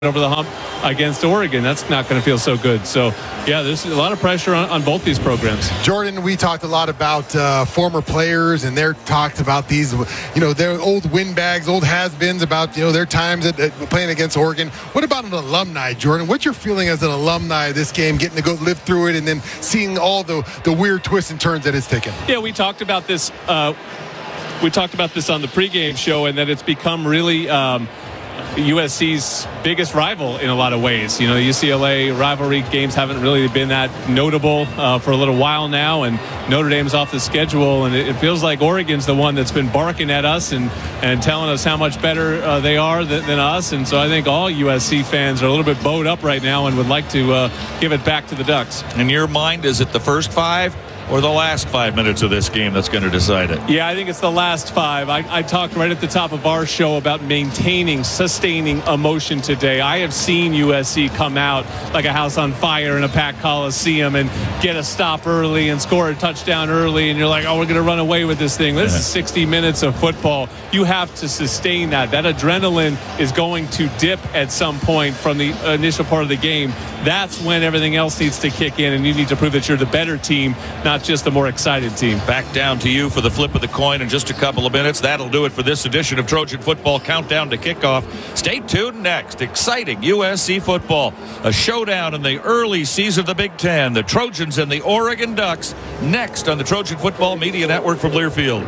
over the hump against Oregon. That's not going to feel so good. So, yeah, there's a lot of pressure on both these programs. Jordan, we talked a lot about former players, and they're talked about these, their old windbags, old has-beens about, their times at playing against Oregon. What about an alumni, Jordan? What's your feeling as an alumni of this game, getting to go live through it and then seeing all the weird twists and turns that it's taken? Yeah, we talked about this. We talked about this on the pregame show, and that it's become really USC's biggest rival in a lot of ways. The UCLA rivalry games haven't really been that notable for a little while now, and Notre Dame's off the schedule, and it feels like Oregon's the one that's been barking at us and telling us how much better they are than us. And so I think all USC fans are a little bit bowed up right now and would like to give it back to the Ducks. In your mind, is it the first 5 or the last 5 minutes of this game that's going to decide it? Yeah, I think it's the last 5. I talked right at the top of our show about sustaining emotion today. I have seen USC come out like a house on fire in a packed Coliseum and get a stop early and score a touchdown early, and you're like, oh, we're going to run away with this thing. This is 60 minutes of football. You have to sustain that. That adrenaline is going to dip at some point from the initial part of the game. That's when everything else needs to kick in, and you need to prove that you're the better team, not just the more excited team. Back down to you for the flip of the coin in just a couple of minutes. That'll do it for this edition of Trojan Football Countdown to Kickoff. Stay tuned next. Exciting USC football. A showdown in the early season of the Big Ten. The Trojans and the Oregon Ducks next on the Trojan Football Media Network from Learfield.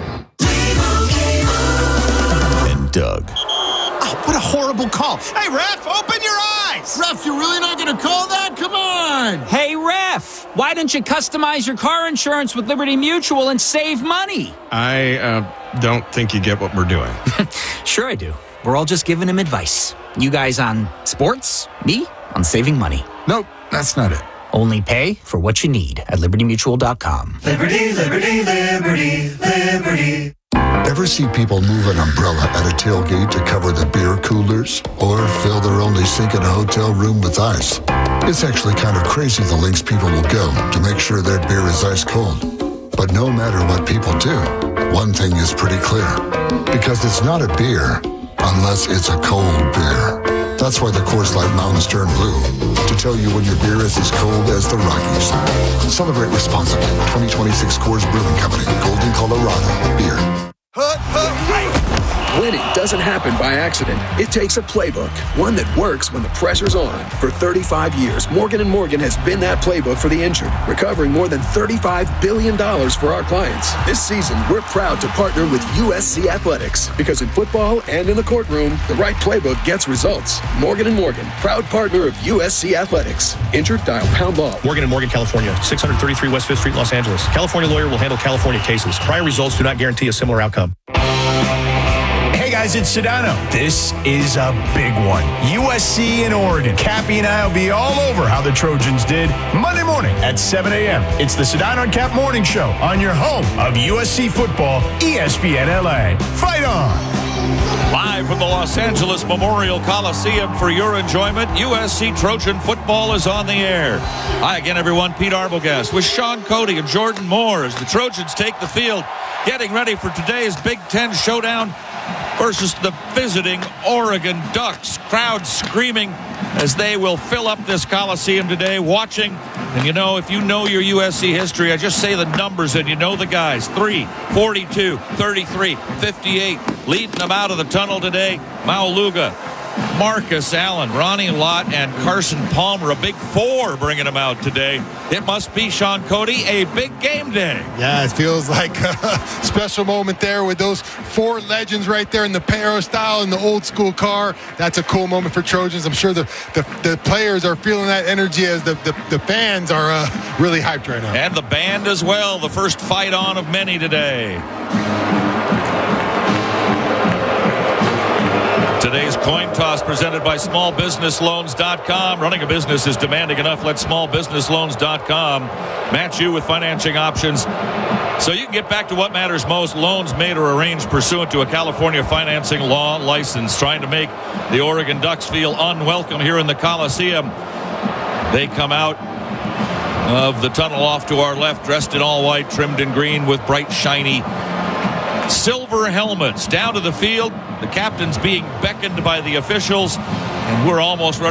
And Doug. Oh, what a horrible call. Hey, ref, open your eyes. Ref, you're really not going to call that? Come on. Hey, ref, why don't you customize your car insurance with Liberty Mutual and save money? I don't think you get what we're doing. Sure I do. We're all just giving him advice. You guys on sports, me on saving money. Nope, that's not it. Only pay for what you need at libertymutual.com. Liberty, liberty, liberty, liberty. Ever see people move an umbrella at a tailgate to cover the beer coolers or fill their only sink in a hotel room with ice? It's actually kind of crazy the lengths people will go to make sure their beer is ice cold. But no matter what people do, one thing is pretty clear. Because it's not a beer unless it's a cold beer. That's why the Coors Light Mountains turn blue, to tell you when your beer is as cold as the Rockies. Celebrate responsibly. 2026 Coors Brewing Company, Golden, Colorado. Beer. Winning doesn't happen by accident. It takes a playbook, one that works when the pressure's on. For 35 years, Morgan & Morgan has been that playbook for the injured, recovering more than $35 billion for our clients. This season, we're proud to partner with USC Athletics, because in football and in the courtroom, the right playbook gets results. Morgan & Morgan, proud partner of USC Athletics. Injured? Dial pound law. Morgan & Morgan, California, 633 West 5th Street, Los Angeles. California lawyer will handle California cases. Prior results do not guarantee a similar outcome. Hey guys, it's Sedano. This is a big one. USC and Oregon. Cappy and I will be all over how the Trojans did Monday morning at 7 a.m. It's the Sedano and Cap Morning Show on your home of USC football, ESPN LA. Fight on! Live from the Los Angeles Memorial Coliseum for your enjoyment, USC Trojan football is on the air. Hi again, everyone. Pete Arbogast with Sean Cody and Jordan Moore as the Trojans take the field, getting ready for today's Big Ten showdown versus the visiting Oregon Ducks. Crowd screaming as they will fill up this Coliseum today, watching. And if you know your USC history, I just say the numbers and you know the guys. 3, 42, 33, 58. Leading them out of the tunnel today, Mauluga, Marcus Allen, Ronnie Lott, and Carson Palmer. A big 4 bringing them out today. It must be, Sean Cody, a big game day. Yeah, it feels like a special moment there with those 4 legends right there in the Pero style in the old school car. That's a cool moment for Trojans. I'm sure the players are feeling that energy as the fans are really hyped right now. And the band as well. The first fight on of many today. Today's coin toss presented by smallbusinessloans.com. Running a business is demanding enough. Let smallbusinessloans.com match you with financing options so you can get back to what matters most. Loans made or arranged pursuant to a California financing law license. Trying to make the Oregon Ducks feel unwelcome here in the Coliseum. They come out of the tunnel off to our left, dressed in all white, trimmed in green with bright, shiny silver helmets. Down to the field, the captain's being beckoned by the officials, and we're almost ready